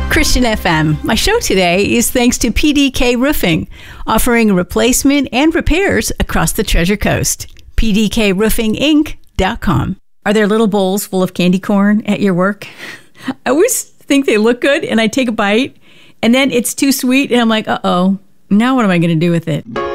Christian FM. My show today is thanks to PDK Roofing, offering replacement and repairs across the Treasure Coast. PDKRoofingInc.com. Are there little bowls full of candy corn at your work? I always think they look good, and I take a bite, and then it's too sweet, and I'm like, uh-oh, now what am I going to do with it?